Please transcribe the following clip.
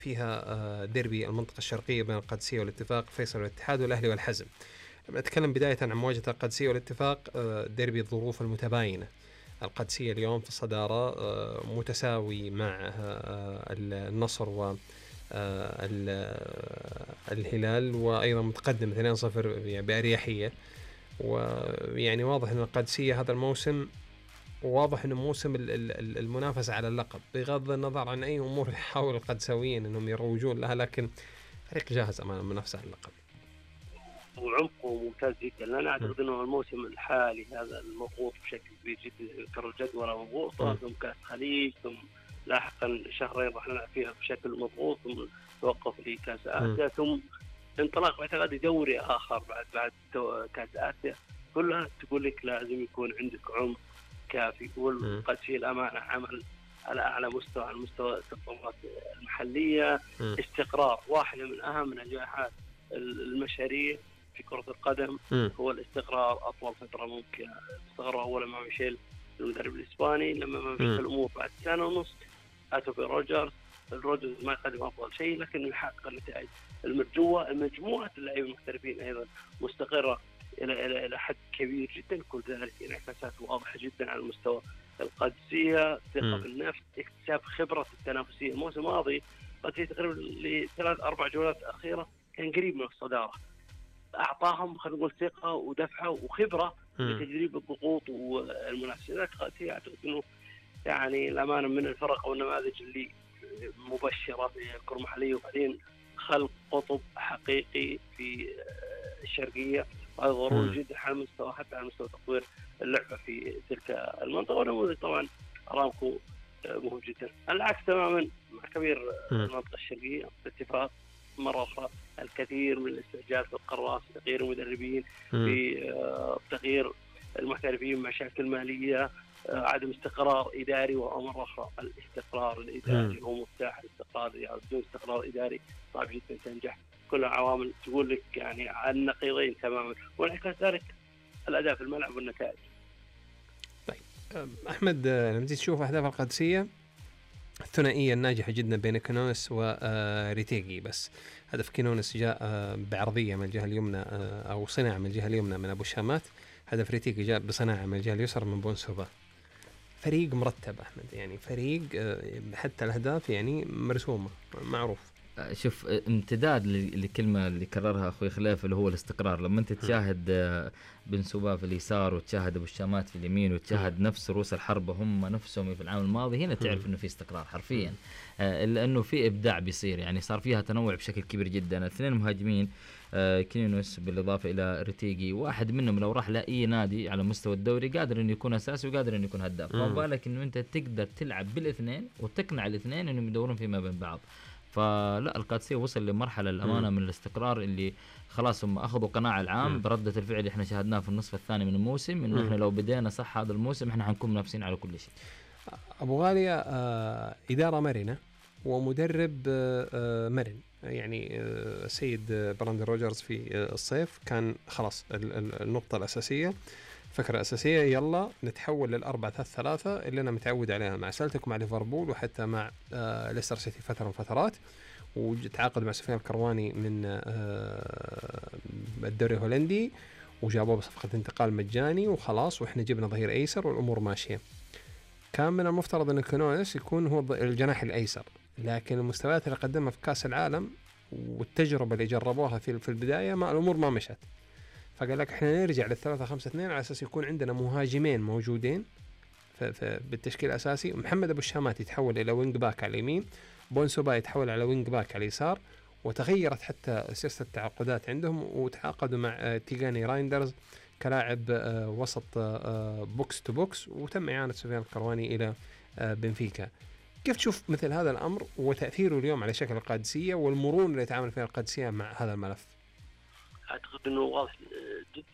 فيها ديربي المنطقة الشرقية بين القادسية والاتفاق، فيصل والاتحاد والأهلي والحزم. أتكلم بداية عن مواجهة القادسية والاتفاق، ديربي الظروف المتباينة. القادسية اليوم في الصدارة متساوي مع النصر و الهلال، وأيضا متقدم 2-0 بأريحية. ويعني واضح أن القادسية هذا الموسم واضح أنه موسم المنافسة على اللقب، بغض النظر عن أي أمور يحاول القادساويين أنهم يروجون لها، لكن فريق جاهز أمام المنافسة على اللقب. وعمقه ممتاز جدا. أنا أعتقد أنه الموسم الحالي هذا المضغوط بشكل كبير جدا، ترى الجدول مضغوطة، ثم كأس خليج، ثم لاحقا شهرين راح نلعب فيها بشكل مضغوط، ثم توقف لكأس آسيا، ثم انطلاق باعتقادي دوري آخر بعد كأس آسيا. كلها تقول لك لازم يكون عندك عمق كافي. والقادسية الأمانة عمل على أعلى مستوى، على مستوى التطورات المحلية. استقرار، واحدة من أهم نجاحات المشاريع في كرة القدم هو الاستقرار أطول فترة ممكن. استقرار أولا مع ميشيل المدرب الإسباني، لما ما مشت الأمور بعد سنة ونص أتوا بروجرز ما يقدم أفضل شيء لكن يحقق النتائج المرجوة. مجموعة اللاعبين المحترفين أيضا مستقرة إلى حد كبير جدا، كل ذلك انعكاسات واضحة جدا على المستوى القادسية. ثقة بالنفس، اكتساب خبرة التنافسية. الموسم الماضي قادسية تقريبا ل3-4 جولات أخيرة كان قريب من الصدارة، أعطاهم خلينا نقول ثقة ودفعة وخبرة لتجريب الضغوط والمنافسة. ذلك قادسية أعتقد إنه يعني الأمانة من الفرق والنماذج اللي مبشرة في الكرة المحلية، وبعدين خلق قطب حقيقي في الشرقية، وهذا ضروري جدا على مستوى، حتى على مستوى تطوير اللعبة في تلك المنطقة. ونموذج طبعا أرامكو مهم جدا. العكس تماما مع كبير المنطقة الشرقية، باتفاق مرة أخرى الكثير من الاستعجال في القرارات، في تغيير المدربين، في تغيير المحترفين، مشاكل مالية، عدم استقرار إداري. ومرة أخرى الاستقرار الإداري هو مفتاح الاستقرار، يعني بدون استقرار إداري صعب جدا تنجح. كل عوامل تقول لك يعني عن نقيضين تماما، وانعكاس ذلك الأداء في الملعب والنتائج. طيب أحمد، لما تشوف أهداف القادسية الثنائية الناجحة جدا بين كينونس وريتيجي، بس هدف كينونس جاء بعرضية من الجهة اليمنى أو صناعة من الجهة اليمنى من أبو الشامات، هدف ريتيجي جاء بصناعة من الجهة اليسرى من بونسوفا. فريق مرتب أحمد، يعني فريق حتى الأهداف يعني مرسومة معروف. شوف، امتداد لكلمة اللي كررها أخوي خليف اللي هو الاستقرار. لما أنت تشاهد بن سوبا في اليسار وتشاهد أبو الشامات في اليمين وتشاهد نفس رؤوس الحربة هم نفسهم في العام الماضي، هنا تعرف إنه في استقرار حرفيا، لأنه في إبداع بيصير. يعني صار فيها تنوع بشكل كبير جدا. الاثنين مهاجمين، كينونس بالإضافة إلى ريتيجي، واحد منهم لو راح لأي نادي على مستوى الدوري قادر إنه يكون أساسي وقادر إنه يكون هداف. ما بالك إنه أنت تقدر تلعب بالاثنين وتقنع الاثنين إنهم يدورون فيما بين بعض. فلا، القادسية وصل لمرحلة الأمانة من الاستقرار اللي خلاص هم أخذوا قناعة العام بردة الفعل اللي احنا شاهدناه في النصف الثاني من الموسم، إنه احنا لو بدينا صح هذا الموسم احنا حنكون منافسين على كل شيء. أبو غالية، إدارة مرنة ومدرب مرن. يعني السيد براندن روجرز في الصيف كان خلاص النقطة الأساسية، فكرة أساسية، يلا نتحول لل4-3-3 اللي أنا متعود عليها مع سلتك ومع ليفربول وحتى مع ليستر سيتي فترة من فترات، وتعاقد مع سفيان الكرواني من الدوري الهولندي وجابوه بصفقة انتقال مجاني وخلاص، وإحنا جبنا ظهير أيسر والأمور ماشية. كان من المفترض أن كينونس يكون هو الجناح الأيسر، لكن المستويات اللي قدمها في كأس العالم والتجربة اللي جربوها في البداية ما الأمور ما مشت، فقال لك احنا نرجع لل3-5-2 على اساس يكون عندنا مهاجمين موجودين بالتشكيل الاساسي. محمد ابو الشامات يتحول الى وينج باك على اليمين، بونسوبا يتحول على وينج باك على اليسار، وتغيرت حتى سياسه التعاقدات عندهم وتعاقدوا مع تيغاني رايندرز كلاعب وسط بوكس تو بوكس، وتم اعانه سفيان الكرواني الى بنفيكا. كيف تشوف مثل هذا الامر وتاثيره اليوم على شكل القادسيه والمرونه اللي يتعامل فيها القادسيه مع هذا الملف؟ أعتقد أنه واضح جدا